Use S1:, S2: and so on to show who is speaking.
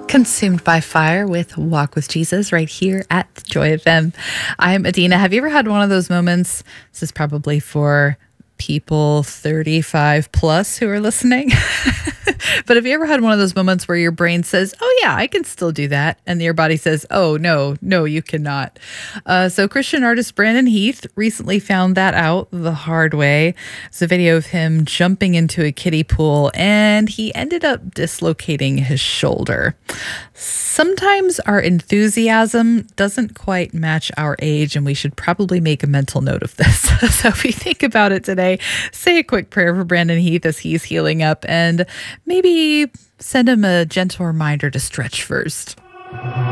S1: Consumed by Fire with Walk with Jesus right here at Joy FM. I'm Adina. Have you ever had one of those moments? This is probably for people 35 plus who are listening. But have you ever had one of those moments where your brain says, oh, yeah, I can still do that? And your body says, oh, no, you cannot. So Christian artist Brandon Heath recently found that out the hard way. It's a video of him jumping into a kiddie pool, and he ended up dislocating his shoulder. Sometimes our enthusiasm doesn't quite match our age, and we should probably make a mental note of this. So if we think about it today, say a quick prayer for Brandon Heath as he's healing up, and maybe send him a gentle reminder to stretch first.